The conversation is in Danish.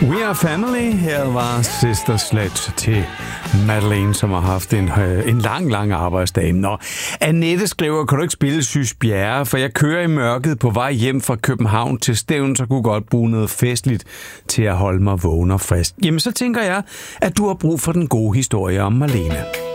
We Are Family. Her var Sister Sledge til Madeleine, som har haft en lang arbejdsdag. Nå, Annette skriver, kan du ikke spille Sys Bjerre, for jeg kører i mørket på vej hjem fra København til Stævn, så kunne godt bruge noget festligt til at holde mig vågen og frisk. Jamen, så tænker jeg, at du har brug for den gode historie om Marlene.